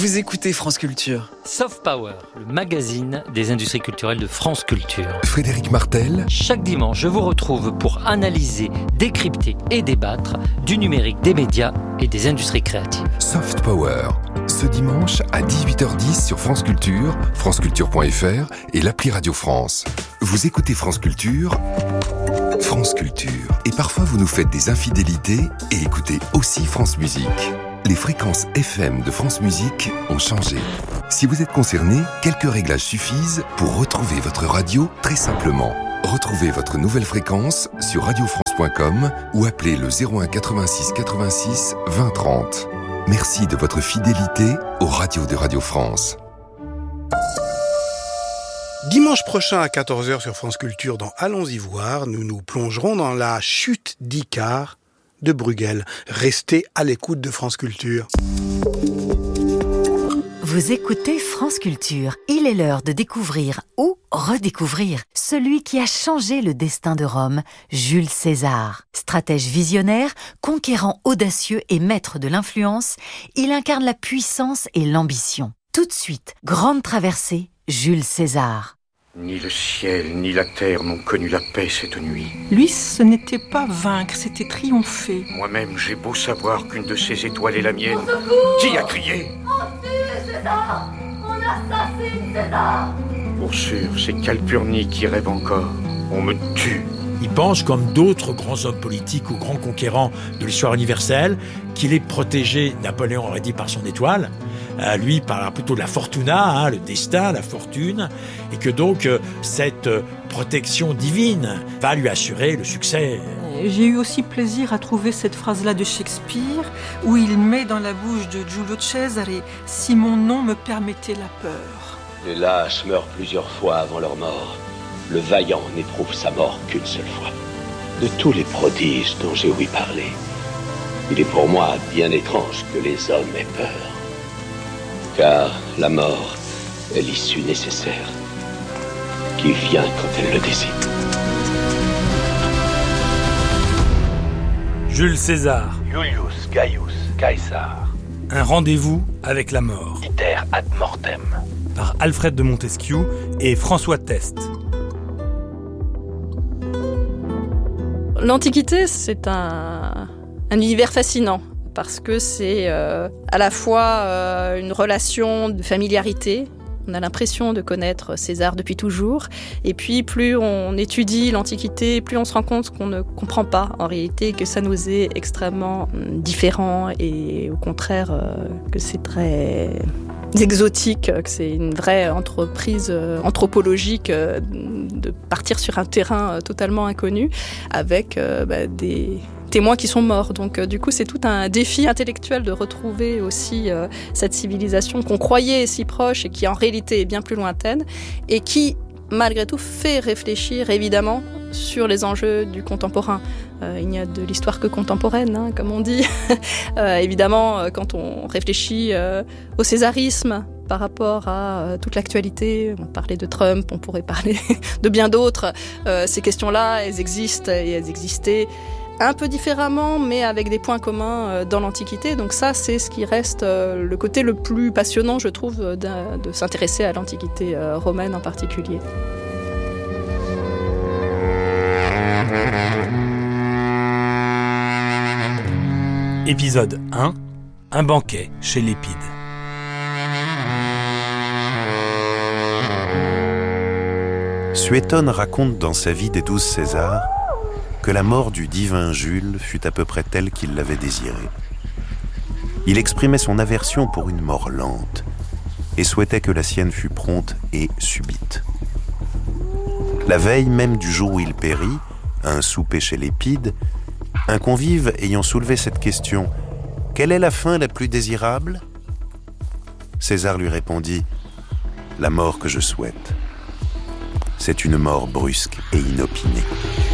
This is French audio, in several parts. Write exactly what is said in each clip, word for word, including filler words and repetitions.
Vous écoutez France Culture. Soft Power, le magazine des industries culturelles de France Culture. Frédéric Martel. Chaque dimanche, je vous retrouve pour analyser, décrypter et débattre du numérique, des médias et des industries créatives. Soft Power, ce dimanche à dix-huit heures dix sur France Culture, franceculture point f r et l'appli Radio France. Vous écoutez France Culture, France Culture. Et parfois vous nous faites des infidélités et écoutez aussi France Musique. Les fréquences F M de France Musique ont changé. Si vous êtes concerné, quelques réglages suffisent pour retrouver votre radio très simplement. Retrouvez votre nouvelle fréquence sur radio france point com ou appelez le zéro un quatre-vingt-six quatre-vingt-six vingt trente. Merci de votre fidélité aux radios de Radio France. Dimanche prochain à quatorze heures sur France Culture dans Allons-y voir, nous nous plongerons dans la chute d'Icare de Bruegel. Restez à l'écoute de France Culture. Vous écoutez France Culture. Il est l'heure de découvrir ou redécouvrir celui qui a changé le destin de Rome, Jules César. Stratège visionnaire, conquérant audacieux et maître de l'influence, il incarne la puissance et l'ambition. Tout de suite, grande traversée, Jules César. Ni le ciel, ni la terre n'ont connu la paix cette nuit. Lui, ce n'était pas vaincre, c'était triompher. Moi-même, j'ai beau savoir qu'une de ces étoiles est la mienne. Qui a crié ? On tue César ! On assassine César ! Pour sûr, c'est Calpurnie qui rêve encore. On me tue. Il pense, comme d'autres grands hommes politiques ou grands conquérants de l'histoire universelle, qu'il est protégé, Napoléon aurait dit, par son étoile. Euh, lui parlera plutôt de la fortuna, hein, le destin, la fortune, et que donc euh, cette euh, protection divine va lui assurer le succès. J'ai eu aussi plaisir à trouver cette phrase-là de Shakespeare, où il met dans la bouche de Giulio Cesare « Si mon nom me permettait la peur ». Les lâches meurent plusieurs fois avant leur mort. Le vaillant n'éprouve sa mort qu'une seule fois. De tous les prodiges dont j'ai ouï parler, il est pour moi bien étrange que les hommes aient peur. Car la mort est l'issue nécessaire qui vient quand elle le décide. Jules César. Julius Gaius Caesar. Un rendez-vous avec la mort. Iter ad mortem. Par Alfred de Montesquieu et François Test. L'Antiquité, c'est un, un univers fascinant. Parce que c'est euh, à la fois euh, une relation de familiarité. On a l'impression de connaître César depuis toujours. Et puis, plus on étudie l'Antiquité, plus on se rend compte qu'on ne comprend pas, en réalité, que ça nous est extrêmement différent et au contraire, euh, que c'est très exotique, que c'est une vraie entreprise euh, anthropologique euh, de partir sur un terrain euh, totalement inconnu avec euh, bah, des témoins qui sont morts. Donc euh, du coup, c'est tout un défi intellectuel de retrouver aussi euh, cette civilisation qu'on croyait si proche et qui en réalité est bien plus lointaine et qui, malgré tout, fait réfléchir évidemment sur les enjeux du contemporain. Euh, il n'y a de l'histoire que contemporaine, hein, comme on dit. euh, évidemment, euh, quand on réfléchit euh, au césarisme par rapport à euh, toute l'actualité, on parlait de Trump, on pourrait parler de bien d'autres. Euh, ces questions-là, elles existent et elles existaient un peu différemment, mais avec des points communs dans l'Antiquité. Donc ça, c'est ce qui reste le côté le plus passionnant, je trouve, de, de s'intéresser à l'Antiquité romaine en particulier. Épisode un. Un banquet chez Lépide. Suétone raconte dans sa vie des douze Césars que la mort du divin Jules fut à peu près telle qu'il l'avait désirée. Il exprimait son aversion pour une mort lente et souhaitait que la sienne fût prompte et subite. La veille même du jour où il périt, à un souper chez Lépide, un convive ayant soulevé cette question « Quelle est la fin la plus désirable ?» César lui répondit « La mort que je souhaite. C'est une mort brusque et inopinée. »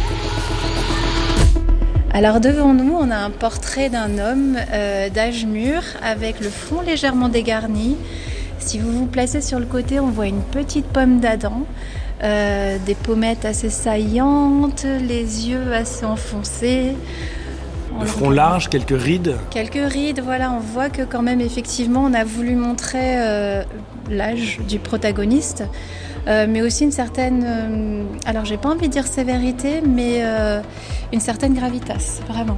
Alors devant nous, on a un portrait d'un homme euh, d'âge mûr avec le front légèrement dégarni. Si vous vous placez sur le côté, on voit une petite pomme d'Adam, euh, des pommettes assez saillantes, les yeux assez enfoncés. Le front large, quelques rides. Quelques rides, voilà, on voit que quand même effectivement on a voulu montrer euh, l'âge du protagoniste, euh, mais aussi une certaine, euh, alors j'ai pas envie de dire sévérité, mais euh, une certaine gravitas, vraiment.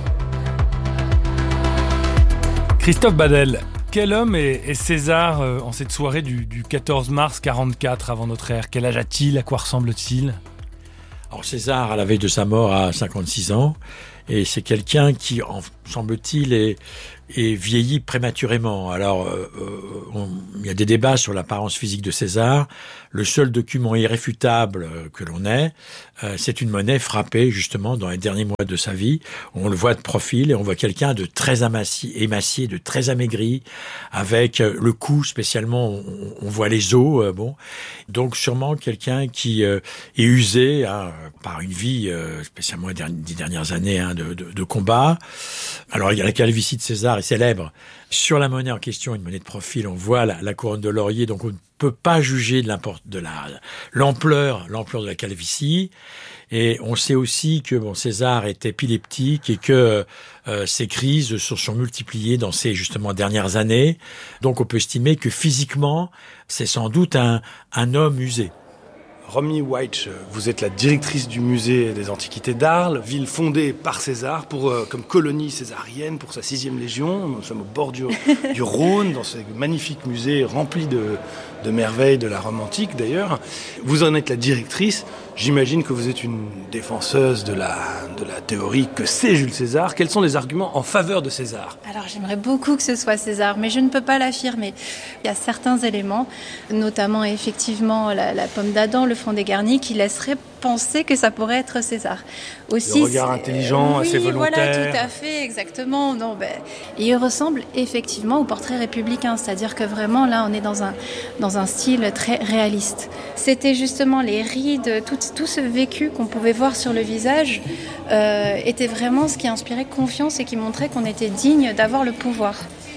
Christophe Badel, quel homme est, est César euh, en cette soirée du, du quatorze mars quarante-quatre avant notre ère? Quel âge a-t-il? À quoi ressemble-t-il? Alors César, à la veille de sa mort, a cinquante-six ans, et c'est quelqu'un qui, en, semble-t-il, est, est vieilli prématurément. Alors, euh, on, il y a des débats sur l'apparence physique de César. Le seul document irréfutable que l'on ait, euh, c'est une monnaie frappée, justement, dans les derniers mois de sa vie. On le voit de profil, et on voit quelqu'un de très émacié, émacié de très amaigri, avec le cou spécialement, on, on voit les os, euh, bon. Donc, sûrement quelqu'un qui euh, est usé hein, par une vie, euh, spécialement les dernières années, hein, de, de, de combat. Alors, il y a la calvitie de César est célèbre. Sur la monnaie en question, une monnaie de profil, on voit la, la couronne de laurier, donc on ne peut pas juger de, de la, l'ampleur, l'ampleur de la calvitie. Et on sait aussi que bon, César est épileptique et que euh, ces crises se sont multipliées dans ces justement dernières années. Donc on peut estimer que physiquement, c'est sans doute un, un homme usé. Romy Weitsch, vous êtes la directrice du musée des Antiquités d'Arles, ville fondée par César pour, euh, comme colonie césarienne pour sa sixième légion. Nous sommes au bord du, du Rhône, dans ce magnifique musée rempli de, de merveilles de la Rome antique d'ailleurs. Vous en êtes la directrice. J'imagine que vous êtes une défenseuse de la, de la théorie que c'est Jules César. Quels sont les arguments en faveur de César? Alors j'aimerais beaucoup que ce soit César, mais je ne peux pas l'affirmer. Il y a certains éléments, notamment effectivement la, la pomme d'Adam, le front dégarni, qui laisseraient penser que ça pourrait être César. Aussi, le regard intelligent, euh, oui, assez volontaire. Voilà, tout à fait, exactement. Non, ben, il ressemble effectivement au portrait républicain, c'est-à-dire que vraiment là, on est dans un, dans un style très réaliste. C'était justement les rides, tout, tout ce vécu qu'on pouvait voir sur le visage euh, était vraiment ce qui inspirait confiance et qui montrait qu'on était digne d'avoir le pouvoir.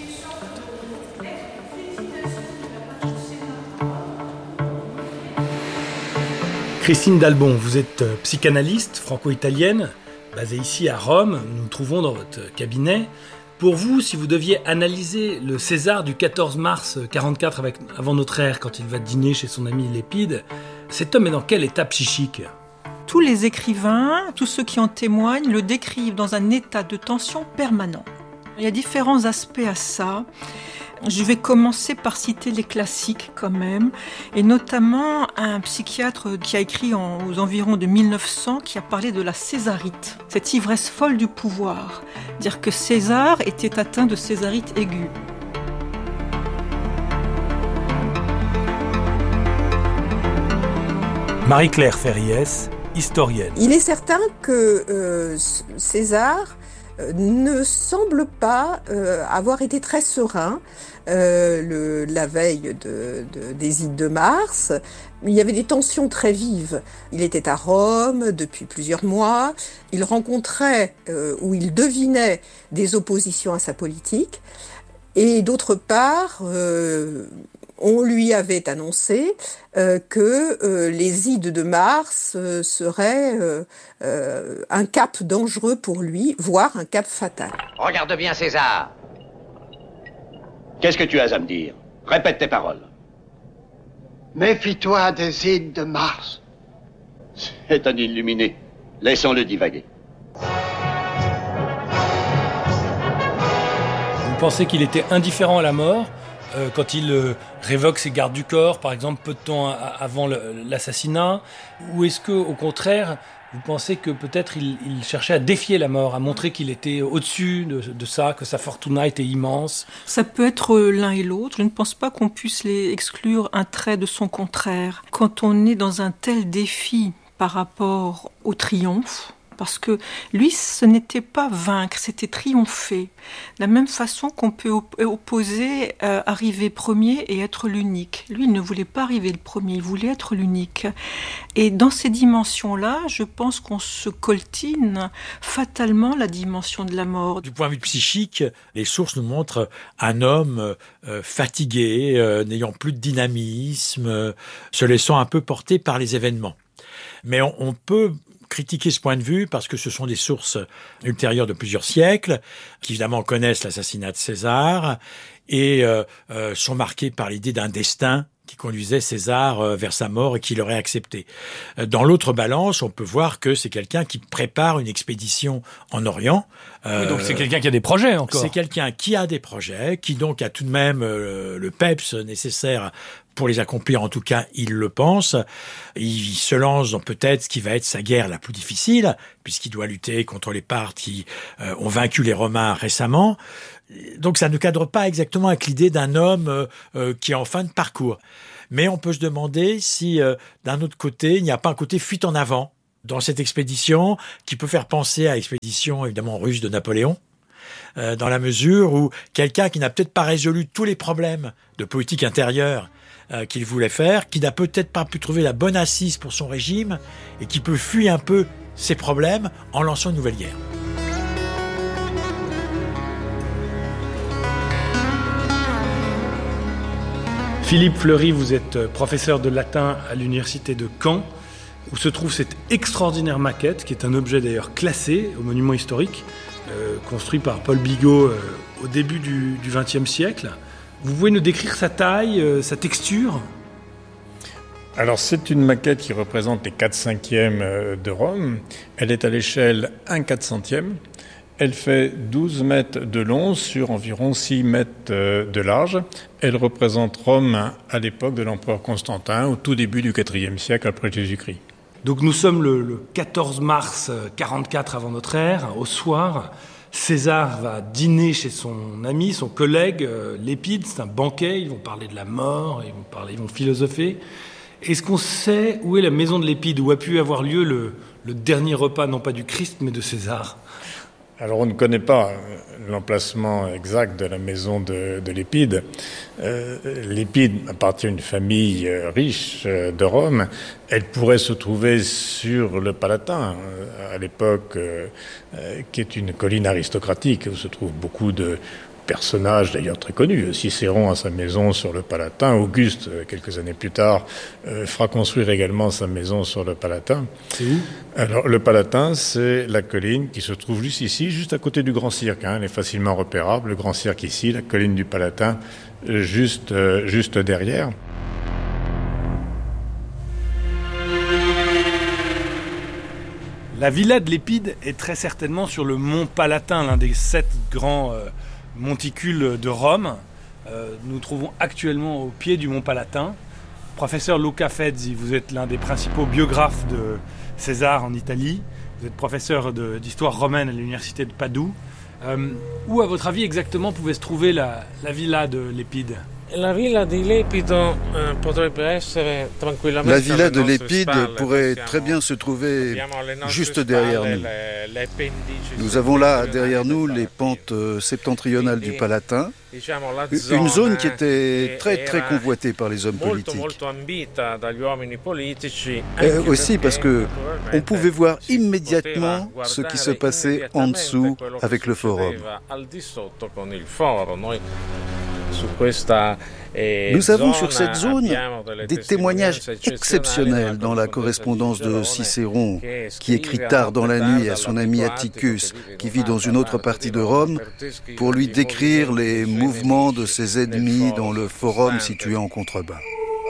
Christine Dalbon, vous êtes psychanalyste franco-italienne, basée ici à Rome. Nous nous trouvons dans votre cabinet. Pour vous, si vous deviez analyser le César du quatorze mars quarante-quatre avec, avant notre ère, quand il va dîner chez son ami Lépide, cet homme est dans quel état psychique? Tous les écrivains, tous ceux qui en témoignent, le décrivent dans un état de tension permanent. Il y a différents aspects à ça. Je vais commencer par citer les classiques quand même, et notamment un psychiatre qui a écrit en, aux environs de mille neuf cents, qui a parlé de la césarite, cette ivresse folle du pouvoir, dire que César était atteint de césarite aiguë. Marie-Claire Ferriès, historienne. Il est certain que euh, César ne semble pas euh, avoir été très serein euh, le, la veille de, de, des Ides de mars. Il y avait des tensions très vives. Il était à Rome depuis plusieurs mois. Il rencontrait euh, ou il devinait des oppositions à sa politique. Et d'autre part, euh, on lui avait annoncé euh, que euh, les Ides de mars euh, seraient euh, euh, un cap dangereux pour lui, voire un cap fatal. Regarde bien, César. Qu'est-ce que tu as à me dire? Répète tes paroles. Méfie-toi des Ides de mars. C'est un illuminé. Laissons-le divaguer. Vous pensez qu'il était indifférent à la mort euh, quand il euh, révoque ses gardes du corps, par exemple, peu de temps a- avant le, l'assassinat? Ou est-ce que, au contraire, vous pensez que peut-être il, il cherchait à défier la mort, à montrer qu'il était au-dessus de, de ça, que sa fortuna était immense? Ça peut être l'un et l'autre. Je ne pense pas qu'on puisse les exclure un trait de son contraire. Quand on est dans un tel défi par rapport au triomphe, parce que lui, ce n'était pas vaincre, c'était triompher. De la même façon qu'on peut opposer euh, arriver premier et être l'unique. Lui, il ne voulait pas arriver le premier, il voulait être l'unique. Et dans ces dimensions-là, je pense qu'on se coltine fatalement la dimension de la mort. Du point de vue psychique, les sources nous montrent un homme euh, fatigué, euh, n'ayant plus de dynamisme, euh, se laissant un peu porter par les événements. Mais on, on peut critiquer ce point de vue parce que ce sont des sources ultérieures de plusieurs siècles, qui évidemment connaissent l'assassinat de César et euh, euh, sont marquées par l'idée d'un destin qui conduisait César euh, vers sa mort et qui l'aurait accepté. Euh, dans l'autre balance, on peut voir que c'est quelqu'un qui prépare une expédition en Orient. Euh, oui, donc c'est quelqu'un qui a des projets encore. C'est quelqu'un qui a des projets, qui donc a tout de même euh, le peps nécessaire pour les accomplir, en tout cas, il le pense. Il se lance dans peut-être ce qui va être sa guerre la plus difficile, puisqu'il doit lutter contre les Parthes qui euh, ont vaincu les Romains récemment. Donc ça ne cadre pas exactement avec l'idée d'un homme euh, euh, qui est en fin de parcours. Mais on peut se demander si, euh, d'un autre côté, il n'y a pas un côté fuite en avant dans cette expédition qui peut faire penser à l'expédition, évidemment, russe de Napoléon, euh, dans la mesure où quelqu'un qui n'a peut-être pas résolu tous les problèmes de politique intérieure euh, qu'il voulait faire, qui n'a peut-être pas pu trouver la bonne assise pour son régime et qui peut fuir un peu ses problèmes en lançant une nouvelle guerre. Philippe Fleury, vous êtes professeur de latin à l'université de Caen, où se trouve cette extraordinaire maquette, qui est un objet d'ailleurs classé au monument historique, euh, construit par Paul Bigot euh, au début du vingtième siècle. Vous pouvez nous décrire sa taille, euh, sa texture ? Alors c'est une maquette qui représente les quatre cinquièmes de Rome. Elle est à l'échelle un quatre centième. Elle fait douze mètres de long sur environ six mètres de large. Elle représente Rome à l'époque de l'empereur Constantin, au tout début du quatrième siècle après Jésus-Christ. Donc nous sommes le, le quatorze mars quarante-quatre avant notre ère, au soir. César va dîner chez son ami, son collègue, euh, Lépide. C'est un banquet, ils vont parler de la mort, ils vont, parler, ils vont philosopher. Est-ce qu'on sait où est la maison de Lépide, où a pu avoir lieu le, le dernier repas, non pas du Christ, mais de César ? Alors on ne connaît pas l'emplacement exact de la maison de, de Lépide. Euh, Lépide appartient à une famille riche de Rome. Elle pourrait se trouver sur le Palatin, à l'époque, euh, qui est une colline aristocratique où se trouvent beaucoup de personnages d'ailleurs très connus. Cicéron a sa maison sur le Palatin. Auguste, quelques années plus tard, euh, fera construire également sa maison sur le Palatin. C'est où ? Alors, le Palatin, c'est la colline qui se trouve juste ici, juste à côté du Grand Cirque. Hein. Elle est facilement repérable. Le Grand Cirque ici, la colline du Palatin, juste, euh, juste derrière. La villa de Lépide est très certainement sur le mont Palatin, l'un des sept grands euh, monticules de Rome. Euh, nous nous trouvons actuellement au pied du mont Palatin. Professeur Luca Fezzi, vous êtes l'un des principaux biographes de César en Italie. Vous êtes professeur de, d'histoire romaine à l'université de Padoue. Euh, où, à votre avis, exactement pouvait se trouver la, la villa de Lépide ? La villa de Lépide euh, potrebbe essere tranquillamente. La villa de Lépide pourrait très bien se trouver juste derrière nous. Nous avons là derrière nous les pentes septentrionales du Palatin, une zone qui était très très convoitée par les hommes politiques. Et aussi parce que on pouvait voir immédiatement ce qui se passait en dessous avec le forum. Nous avons sur cette zone des témoignages exceptionnels dans la correspondance de Cicéron, qui écrit tard dans la nuit à son ami Atticus, qui vit dans une autre partie de Rome, pour lui décrire les mouvements de ses ennemis dans le forum situé en contrebas.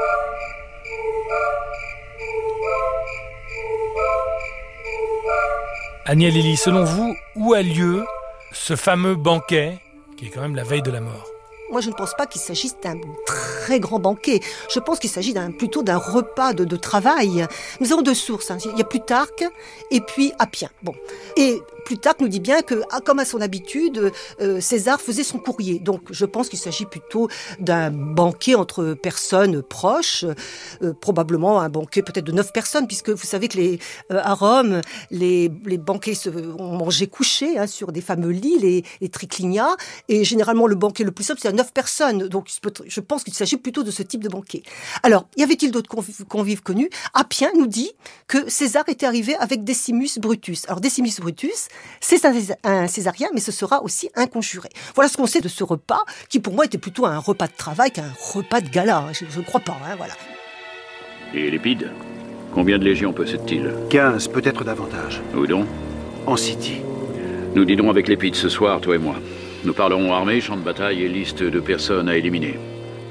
Agnès Lily, selon vous, où a lieu ce fameux banquet, qui est quand même la veille de la mort ? Moi, je ne pense pas qu'il s'agisse d'un très grand banquet. Je pense qu'il s'agit d'un, plutôt d'un repas de, de travail. Nous avons deux sources. Hein. Il y a Plutarque et puis Appien. Bon. Et Plutarque nous dit bien que, comme à son habitude, euh, César faisait son courrier. Donc, je pense qu'il s'agit plutôt d'un banquet entre personnes proches, euh, probablement un banquet peut-être de neuf personnes, puisque vous savez que les, euh, à Rome, les, les banquets se, on mangeait couchés hein, sur des fameux lits, les, les triclinias, et généralement le banquet le plus simple, c'est à neuf personnes. Donc, je pense qu'il s'agit plutôt de ce type de banquet. Alors, y avait-il d'autres convives, convives connus ? Appien nous dit que César était arrivé avec Decimus Brutus. Alors, Decimus Brutus, c'est un, un césarien, mais ce sera aussi un conjuré. Voilà ce qu'on sait de ce repas, qui pour moi était plutôt un repas de travail qu'un repas de gala. Je ne crois pas, hein, voilà. Et Lépide ? Combien de légions possède-t-il? quinze, peut-être davantage. Où donc? En City. Nous dînerons avec l'Épide ce soir, toi et moi. Nous parlerons armée, champ de bataille et liste de personnes à éliminer.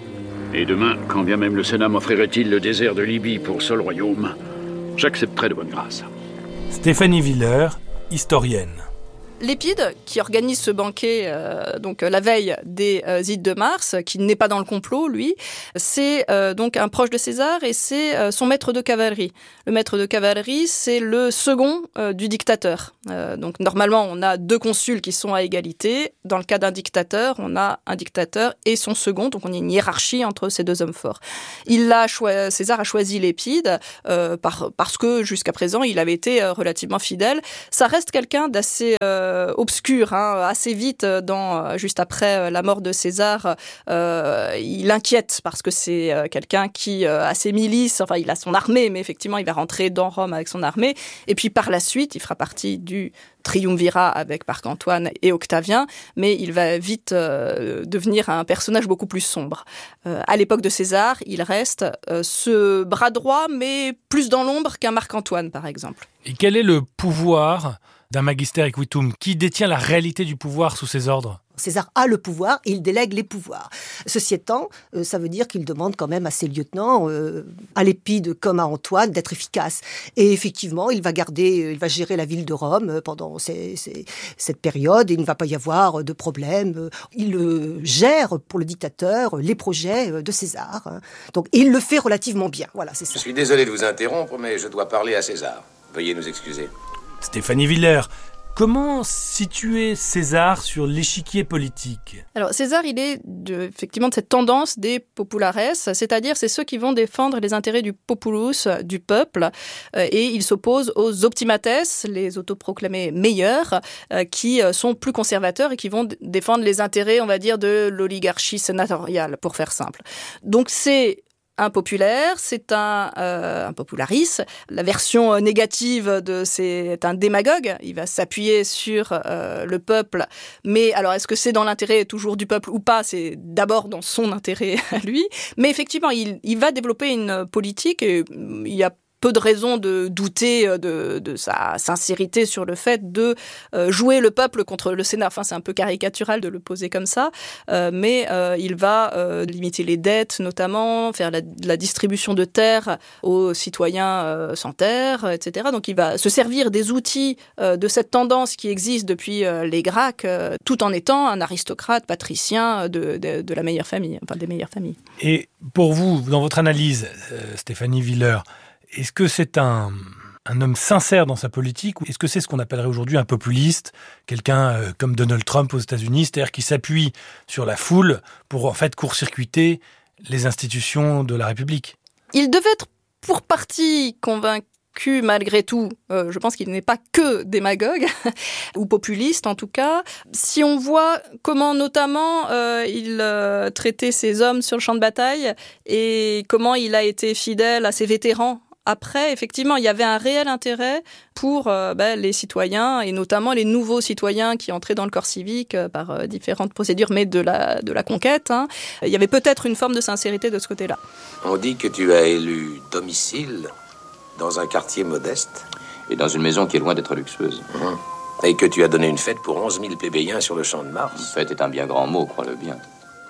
Et demain, quand bien même le Sénat m'offrirait-il le désert de Libye pour seul royaume, j'accepterai de bonne grâce. Stéphanie Willer, historienne. L'Épide, qui organise ce banquet euh, donc la veille des euh, Ides de Mars, qui n'est pas dans le complot, lui, c'est euh, donc un proche de César et c'est euh, son maître de cavalerie. Le maître de cavalerie, c'est le second euh, du dictateur. Euh, donc normalement, on a deux consuls qui sont à égalité. Dans le cas d'un dictateur, on a un dictateur et son second, donc on a une hiérarchie entre ces deux hommes forts. Il a cho- César a choisi l'Épide euh, par, parce que jusqu'à présent, il avait été euh, relativement fidèle. Ça reste quelqu'un d'assez euh, obscur, hein, assez vite, dans, juste après la mort de César, euh, il inquiète parce que c'est quelqu'un qui a ses milices, enfin il a son armée, mais effectivement il va rentrer dans Rome avec son armée, et puis par la suite il fera partie du triumvirat avec Marc-Antoine et Octavien, mais il va vite euh, devenir un personnage beaucoup plus sombre. Euh, à l'époque de César, il reste euh, ce bras droit, mais plus dans l'ombre qu'un Marc-Antoine par exemple. Et quel est le pouvoir d'un magister equitum? Qui détient la réalité du pouvoir sous ses ordres? César a le pouvoir et il délègue les pouvoirs. Ceci étant, euh, ça veut dire qu'il demande quand même à ses lieutenants, euh, à l'Épide comme à Antoine, d'être efficaces. Et effectivement, il va garder, il va gérer la ville de Rome pendant ces, ces, cette période et il ne va pas y avoir de problème. Il euh, gère pour le dictateur les projets de César. Hein. Donc, et il le fait relativement bien. Voilà, c'est ça. Je suis désolé de vous interrompre, mais je dois parler à César. Veuillez nous excuser. Stéphanie Willer, comment situer César sur l'échiquier politique? Alors César, il est de, effectivement de cette tendance des populares, c'est-à-dire c'est ceux qui vont défendre les intérêts du populus, du peuple, euh, et il s'oppose aux optimates, les autoproclamés meilleurs, euh, qui sont plus conservateurs et qui vont d- défendre les intérêts, on va dire, de l'oligarchie sénatoriale, pour faire simple. Donc c'est un populaire, c'est un, euh, un popularis. La version négative de c'est un démagogue. Il va s'appuyer sur euh, le peuple. Mais alors, est-ce que c'est dans l'intérêt toujours du peuple ou pas? C'est d'abord dans son intérêt à lui. Mais effectivement, il, il va développer une politique et il y a peu de raisons de douter de, de sa sincérité sur le fait de euh, jouer le peuple contre le Sénat. Enfin, c'est un peu caricatural de le poser comme ça, euh, mais euh, il va euh, limiter les dettes, notamment, faire la, la distribution de terres aux citoyens euh, sans terre, et cetera. Donc, il va se servir des outils euh, de cette tendance qui existe depuis euh, les Gracques, euh, tout en étant un aristocrate patricien de, de, de la meilleure famille, enfin des meilleures familles. Et pour vous, dans votre analyse, euh, Stéphanie Willer, est-ce que c'est un, un homme sincère dans sa politique ou est-ce que c'est ce qu'on appellerait aujourd'hui un populiste, quelqu'un euh, comme Donald Trump aux États-Unis, c'est-à-dire qui s'appuie sur la foule pour en fait court-circuiter les institutions de la République? Il devait être pour partie convaincu malgré tout. Euh, je pense qu'il n'est pas que démagogue ou populiste en tout cas. Si on voit comment notamment euh, il euh, traitait ses hommes sur le champ de bataille et comment il a été fidèle à ses vétérans. Après, effectivement, il y avait un réel intérêt pour euh, ben, les citoyens, et notamment les nouveaux citoyens qui entraient dans le corps civique euh, par euh, différentes procédures, mais de la, de la conquête. Hein. Il y avait peut-être une forme de sincérité de ce côté-là. On dit que tu as élu domicile dans un quartier modeste. Et dans une maison qui est loin d'être luxueuse. Mmh. Et que tu as donné une fête pour onze mille plébéiens sur le champ de Mars. Une fête est un bien grand mot, crois-le bien.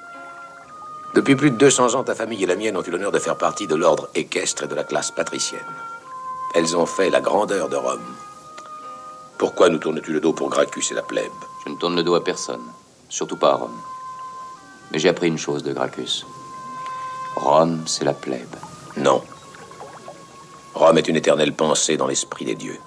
Depuis plus de deux cents ans, ta famille et la mienne ont eu l'honneur de faire partie de l'ordre équestre et de la classe patricienne. Elles ont fait la grandeur de Rome. Pourquoi nous tournes-tu le dos pour Gracchus et la plèbe? Je ne tourne le dos à personne, surtout pas à Rome. Mais j'ai appris une chose de Gracchus. Rome, c'est la plèbe. Non. Rome est une éternelle pensée dans l'esprit des dieux.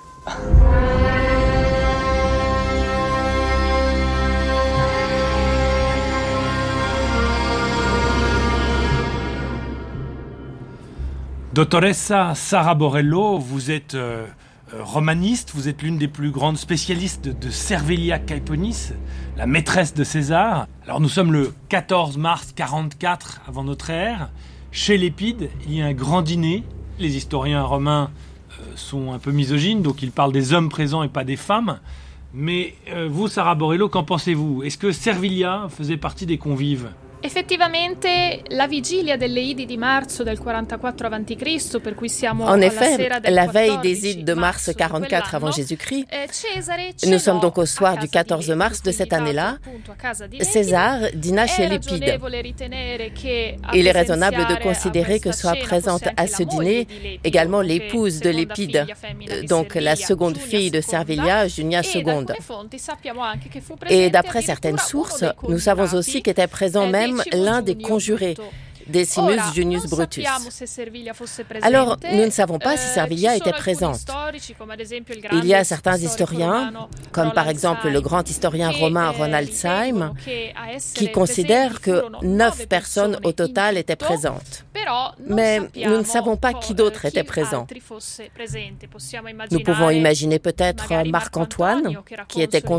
Dottoressa Sara Borello, vous êtes euh, romaniste, vous êtes l'une des plus grandes spécialistes de, de Servilia Caeponis, la maîtresse de César. Alors nous sommes le quatorze mars quarante-quatre avant notre ère. Chez l'Épide, il y a un grand dîner. Les historiens romains euh, sont un peu misogynes, donc ils parlent des hommes présents et pas des femmes. Mais euh, vous, Sara Borello, qu'en pensez-vous? Est-ce que Servilia faisait partie des convives? Effettivamente, la vigilia delle Idi di marzo del quarantaquattro avanti Cristo, per cui siamo En alla effet, sera del la veille des quattordici Ides de mars marzo di quarante-quatre avant quell'anno, Jésus-Christ, eh, Cesare nous sommes cenò donc au soir a du casa quatorze di mars de Lepide, cette année-là. appunto a casa di Lepide. César dîna chez È Lépide. ragionevole ritenere che a Il est raisonnable de presenziare a considérer que questa soit cena présente fosse à anche ce la moglie dîner di Lepide, également nonché l'épouse de seconda Lépide, figlia femmina euh, di donc la Servilia, seconde Giulia fille de seconda, Servilia, Junia e da seconde. alcune fonti sappiamo anche che fu Et presente d'après certaines addirittura sources, uno dei nous savons congiurati, aussi qu'était présent eh, même Decimo l'un des Giunio conjurés, Bruto. Decimus Ora, Junius non Brutus. sappiamo se Servilia fosse presente. Alors, nous ne savons pas si Eh, Servilia ci était sono alcuni présente. storici, come ad esempio il Il y grande a certains storico historiens, romano comme par Roland exemple le Syme, grand historien che, romain eh, Ronald ritengono Syme, che a essere qui considère presenti que furono neuf nove personnes au persone total in étaient tutto, présentes. però non Mais sappiamo nous ne savons pas co- qui d'autre eh, était chi présent. altri fosse presente. Possiamo Nous pouvons immaginare imaginer peut-être magari Marc-Antoine, Marco Antonio, che era qui était console